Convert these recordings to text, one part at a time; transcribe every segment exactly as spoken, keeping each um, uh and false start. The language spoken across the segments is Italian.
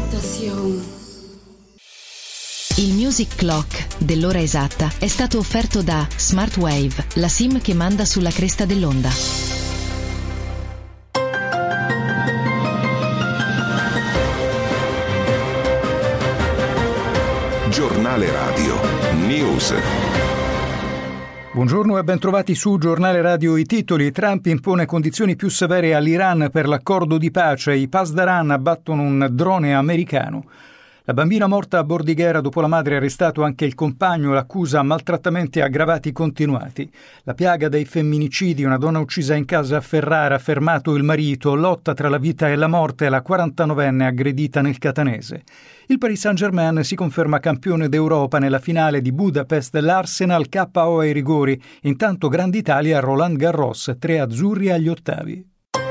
Station. Il Music Clock dell'ora esatta è stato offerto da Smartwave, la SIM che manda sulla cresta dell'onda. Giornale Radio News. Buongiorno e bentrovati su Giornale Radio. I titoli: Trump impone condizioni più severe all'Iran per l'accordo di pace, i Pasdaran abbattono un drone americano. La bambina morta a Bordighera dopo la madre arrestato anche il compagno, l'accusa maltrattamenti aggravati continuati. La piaga dei femminicidi, una donna uccisa in casa a Ferrara, fermato il marito, lotta tra la vita e la morte, la quarantanovenne aggredita nel catanese. Il Paris Saint-Germain si conferma campione d'Europa nella finale di Budapest, l'Arsenal K O ai rigori. Intanto Grande Italia, Roland Garros, tre azzurri agli ottavi.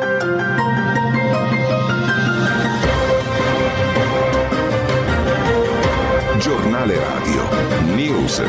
Giornale Radio News.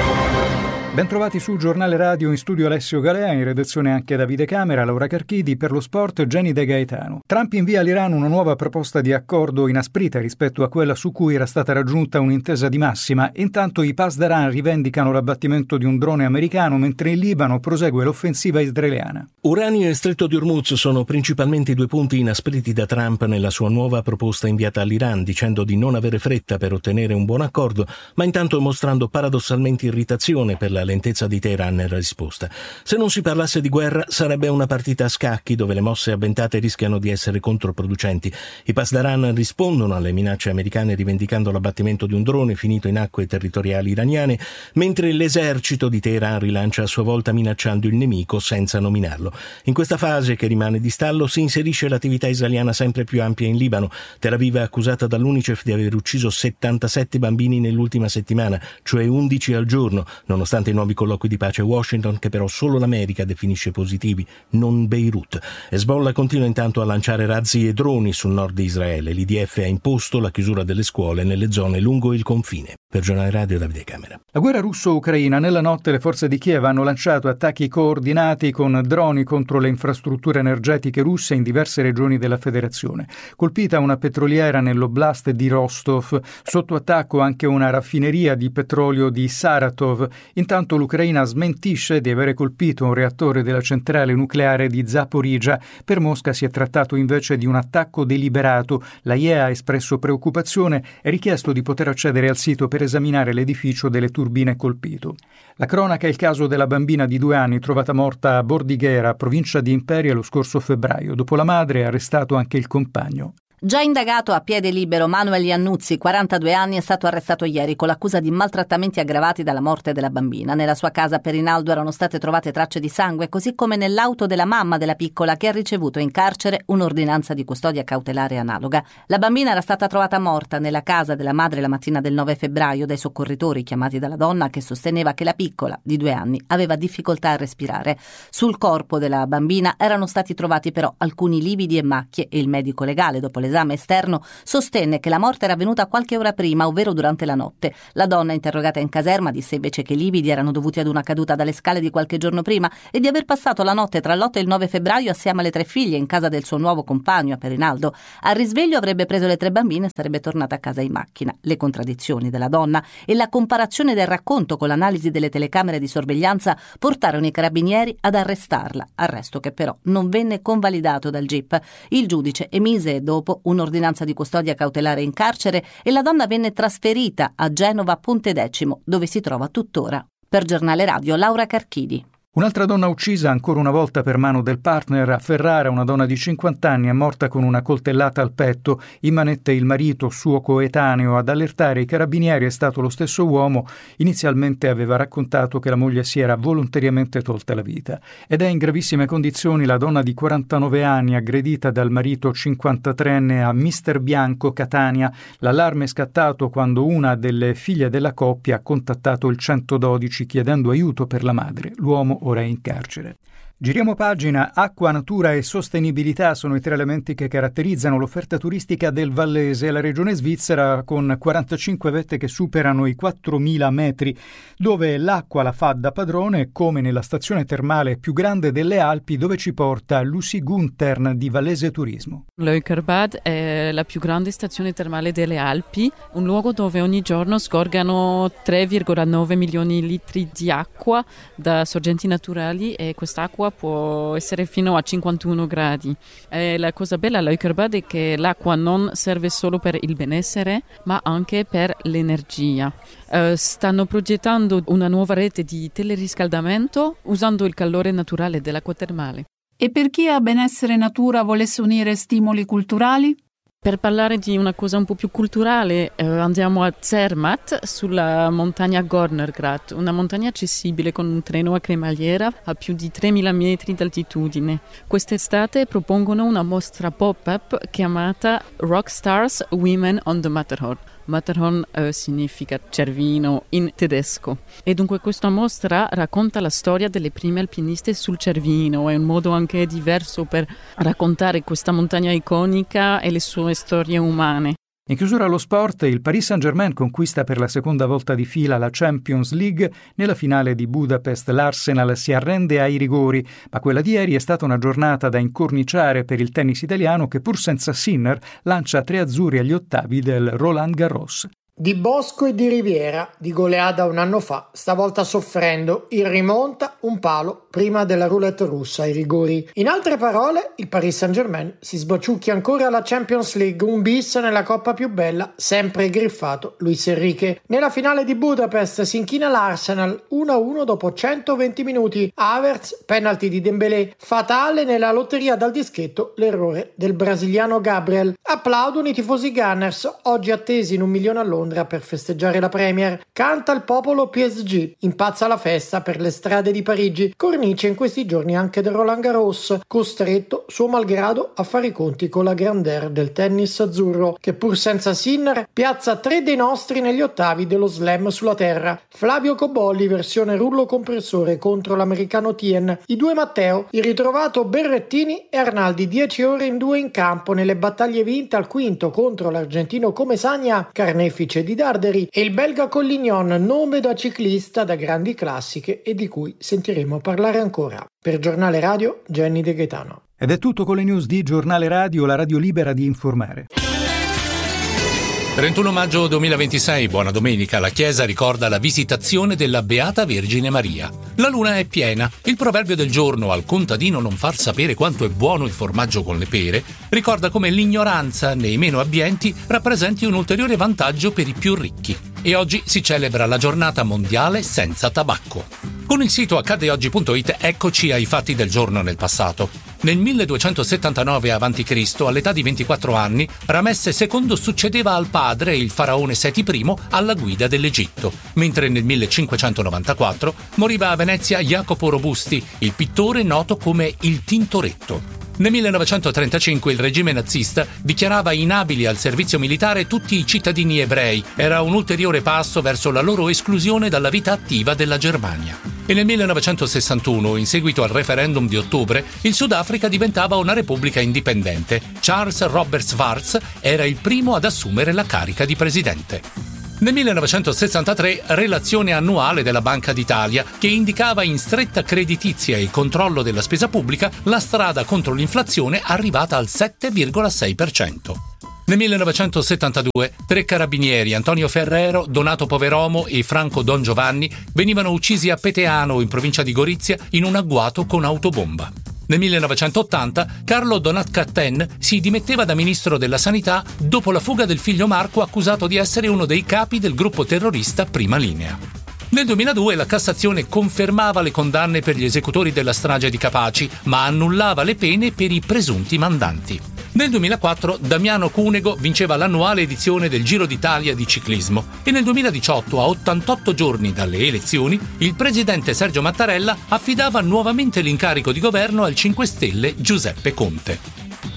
Bentrovati su Giornale Radio, in studio Alessio Galea, in redazione anche Davide Camera, Laura Carchidi, per lo sport Jenny De Gaetano. Trump invia all'Iran una nuova proposta di accordo inasprita rispetto a quella su cui era stata raggiunta un'intesa di massima. Intanto i Pasdaran rivendicano l'abbattimento di un drone americano, mentre in Libano prosegue l'offensiva israeliana. Uranio e Stretto di Hormuz sono principalmente i due punti inaspriti da Trump nella sua nuova proposta inviata all'Iran, dicendo di non avere fretta per ottenere un buon accordo, ma intanto mostrando paradossalmente irritazione per la lentezza di Teheran nella risposta. Se non si parlasse di guerra sarebbe una partita a scacchi dove le mosse avventate rischiano di essere controproducenti. I Pasdaran rispondono alle minacce americane rivendicando l'abbattimento di un drone finito in acque territoriali iraniane, mentre l'esercito di Teheran rilancia a sua volta minacciando il nemico senza nominarlo. In questa fase, che rimane di stallo, si inserisce l'attività israeliana sempre più ampia in Libano. Tel Aviv è accusata dall'UNICEF di aver ucciso settantasette bambini nell'ultima settimana, cioè undici al giorno, nonostante i nuovi colloqui di pace a Washington, che però solo l'America definisce positivi, non Beirut. Hezbollah continua intanto a lanciare razzi e droni sul nord di Israele. L'I D F ha imposto la chiusura delle scuole nelle zone lungo il confine. Per Giornale Radio, Davide Camera. La guerra russo-ucraina. Nella notte le forze di Kiev hanno lanciato attacchi coordinati con droni contro le infrastrutture energetiche russe in diverse regioni della federazione. Colpita una petroliera nell'oblast di Rostov, sotto attacco anche una raffineria di petrolio di Saratov. Intanto l'Ucraina smentisce di avere colpito un reattore della centrale nucleare di Zaporizhzhia. Per Mosca si è trattato invece di un attacco deliberato. La I E A ha espresso preoccupazione e richiesto di poter accedere al sito per esaminare l'edificio delle turbine colpito. La cronaca è il caso della bambina di due anni trovata morta a Bordighera, provincia di Imperia, lo scorso febbraio. Dopo la madre è arrestato anche il compagno. Già indagato a piede libero, Manuel Iannuzzi, quarantadue anni, è stato arrestato ieri con l'accusa di maltrattamenti aggravati dalla morte della bambina. Nella sua casa a Perinaldo erano state trovate tracce di sangue, così come nell'auto della mamma della piccola, che ha ricevuto in carcere un'ordinanza di custodia cautelare analoga. La bambina era stata trovata morta nella casa della madre la mattina del nove febbraio dai soccorritori chiamati dalla donna, che sosteneva che la piccola, di due anni, aveva difficoltà a respirare. Sul corpo della bambina erano stati trovati però alcuni lividi e macchie e il medico legale, dopo le L'esame esterno, sostenne che la morte era avvenuta qualche ora prima, ovvero durante la notte. La donna, interrogata in caserma, disse invece che i lividi erano dovuti ad una caduta dalle scale di qualche giorno prima e di aver passato la notte tra l'otto e il nove febbraio assieme alle tre figlie in casa del suo nuovo compagno a Perinaldo. Al risveglio avrebbe preso le tre bambine e sarebbe tornata a casa in macchina. Le contraddizioni della donna e la comparazione del racconto con l'analisi delle telecamere di sorveglianza portarono i carabinieri ad arrestarla, arresto che però non venne convalidato dal G I P. Il giudice emise dopo un'ordinanza di custodia cautelare in carcere e la donna venne trasferita a Genova Pontedecimo, dove si trova tuttora. Per Giornale Radio, Laura Carchidi. Un'altra donna uccisa ancora una volta per mano del partner a Ferrara. Una donna di cinquanta anni è morta con una coltellata al petto. In manette il marito, suo coetaneo. Ad allertare i carabinieri è stato lo stesso uomo. Inizialmente aveva raccontato che la moglie si era volontariamente tolta la vita. Ed è in gravissime condizioni la donna di quarantanove anni aggredita dal marito cinquantatreenne a Mister Bianco, Catania. L'allarme è scattato quando una delle figlie della coppia ha contattato il centododici chiedendo aiuto per la madre. L'uomo ora è in carcere. Giriamo pagina. Acqua, natura e sostenibilità sono i tre elementi che caratterizzano l'offerta turistica del Vallese, la regione svizzera con quarantacinque vette che superano i quattromila metri, dove l'acqua la fa da padrone, come nella stazione termale più grande delle Alpi, dove ci porta Lucy Guntern di Vallese Turismo. Leukerbad è la più grande stazione termale delle Alpi, un luogo dove ogni giorno scorgano tre virgola nove milioni di litri di acqua da sorgenti naturali, e quest'acqua può essere fino a cinquantuno gradi. E la cosa bella a Leukerbad è che l'acqua non serve solo per il benessere, ma anche per l'energia. Uh, stanno progettando una nuova rete di teleriscaldamento usando il calore naturale dell'acqua termale. E per chi a benessere natura volesse unire stimoli culturali? Per parlare di una cosa un po' più culturale, eh, andiamo a Zermatt, sulla montagna Gornergrat, una montagna accessibile con un treno a cremagliera a più di tremila metri d'altitudine. Quest'estate propongono una mostra pop-up chiamata Rockstars Women on the Matterhorn. Matterhorn eh, significa Cervino in tedesco, e dunque questa mostra racconta la storia delle prime alpiniste sul Cervino. È un modo anche diverso per raccontare questa montagna iconica e le sue storie umane. In chiusura allo sport, il Paris Saint-Germain conquista per la seconda volta di fila la Champions League. Nella finale di Budapest l'Arsenal si arrende ai rigori, ma quella di ieri è stata una giornata da incorniciare per il tennis italiano, che pur senza Sinner lancia tre azzurri agli ottavi del Roland Garros. Di Bosco e di Riviera, di goleada un anno fa, stavolta soffrendo, il rimonta un palo prima della roulette russa ai rigori. In altre parole, il Paris Saint-Germain si sbaciucchia ancora alla Champions League, un bis nella coppa più bella, sempre griffato Luis Enrique. Nella finale di Budapest si inchina l'Arsenal uno a uno dopo centoventi minuti. Havertz, penalty di Dembélé, fatale nella lotteria dal dischetto l'errore del brasiliano Gabriel. Applaudono i tifosi Gunners, oggi attesi in un milione a Londra per festeggiare la Premier. Canta il popolo P S G, impazza la festa per le strade di Parigi, cornice in questi giorni anche del Roland Garros, costretto suo malgrado a fare i conti con la grandeur del tennis azzurro, che pur senza Sinner piazza tre dei nostri negli ottavi dello slam sulla terra. Flavio Cobolli versione rullo compressore contro l'americano Tien, i due Matteo, il ritrovato Berrettini e Arnaldi, dieci ore in due in campo nelle battaglie vinte al quinto contro l'argentino Comesagna, carnefice di Darderi, e il belga Collignon, nome da ciclista da grandi classiche e di cui sentiremo parlare ancora. Per Giornale Radio, Jenny De Gaetano. Ed è tutto con le news di Giornale Radio, la radio libera di informare. trentuno maggio duemilaventisei, buona domenica, la Chiesa ricorda la visitazione della Beata Vergine Maria. La luna è piena. Il proverbio del giorno, al contadino non far sapere quanto è buono il formaggio con le pere, ricorda come l'ignoranza nei meno abbienti rappresenti un ulteriore vantaggio per i più ricchi. E oggi si celebra la giornata mondiale senza tabacco. Con il sito accade oggi punto it eccoci ai fatti del giorno nel passato. Nel milleduecentosettantanove avanti Cristo, all'età di ventiquattro anni, Ramesse secondo succedeva al padre, il faraone Seti I, alla guida dell'Egitto, mentre nel millecinquecentonovantaquattro moriva a Venezia Jacopo Robusti, il pittore noto come il Tintoretto. Nel millenovecentotrentacinque il regime nazista dichiarava inabili al servizio militare tutti i cittadini ebrei. Era un ulteriore passo verso la loro esclusione dalla vita attiva della Germania. E nel millenovecentosessantuno, in seguito al referendum di ottobre, il Sudafrica diventava una repubblica indipendente. Charles Robert Schwartz era il primo ad assumere la carica di presidente. Nel millenovecentosessantatré, relazione annuale della Banca d'Italia, che indicava in stretta creditizia e controllo della spesa pubblica la strada contro l'inflazione arrivata al sette virgola sei per cento. Nel millenovecentosettantadue, tre carabinieri, Antonio Ferrero, Donato Poveromo e Franco Don Giovanni, venivano uccisi a Peteano, in provincia di Gorizia, in un agguato con autobomba. Nel millenovecentottanta Carlo Donat-Cattin si dimetteva da ministro della Sanità dopo la fuga del figlio Marco, accusato di essere uno dei capi del gruppo terrorista Prima Linea. Nel duemiladue la Cassazione confermava le condanne per gli esecutori della strage di Capaci, ma annullava le pene per i presunti mandanti. Nel duemilaquattro Damiano Cunego vinceva l'annuale edizione del Giro d'Italia di ciclismo e nel duemiladiciotto, a ottantotto giorni dalle elezioni, il presidente Sergio Mattarella affidava nuovamente l'incarico di governo al cinque Stelle Giuseppe Conte.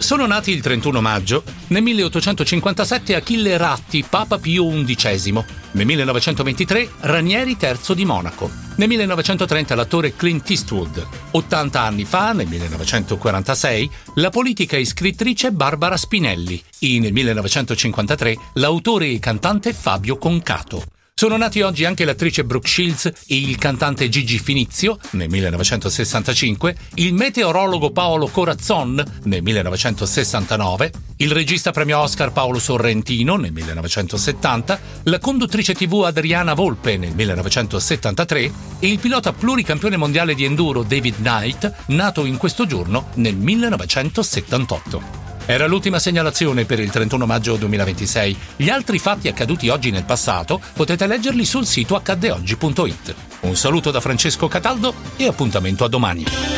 Sono nati il trentuno maggio, nel milleottocentocinquantasette Achille Ratti, Papa Pio undicesimo, nel millenovecentoventitré Ranieri terzo di Monaco, nel millenovecentotrenta l'attore Clint Eastwood, ottanta anni fa, nel millenovecentoquarantasei, la politica e scrittrice Barbara Spinelli e nel millenovecentocinquantatré l'autore e cantante Fabio Concato. Sono nati oggi anche l'attrice Brooke Shields e il cantante Gigi Finizio, nel millenovecentosessantacinque, il meteorologo Paolo Corazzon, nel millenovecentosessantanove, il regista premio Oscar Paolo Sorrentino, nel millenovecentosettanta, la conduttrice tivù Adriana Volpe, nel millenovecentosettantatré, e il pilota pluricampione mondiale di enduro David Knight, nato in questo giorno nel millenovecentosettantotto. Era l'ultima segnalazione per il trentuno maggio duemilaventisei. Gli altri fatti accaduti oggi nel passato potete leggerli sul sito accadeoggi punto it. Un saluto da Francesco Cataldo e appuntamento a domani.